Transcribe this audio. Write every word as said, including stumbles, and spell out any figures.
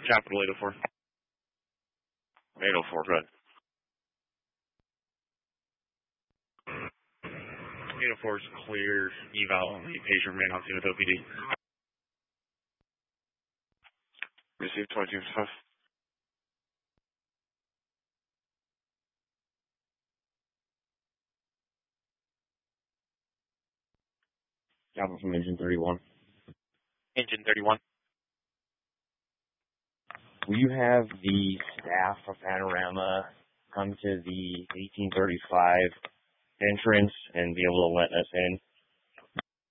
Capital eight oh four. eight oh four, good. eight oh four is clear. Eval only. Patient remain on scene with O P D. Received twenty-two five. Capital from engine thirty-one. Engine thirty-one. Will you have the staff of Panorama come to the eighteen thirty-five entrance and be able to let us in?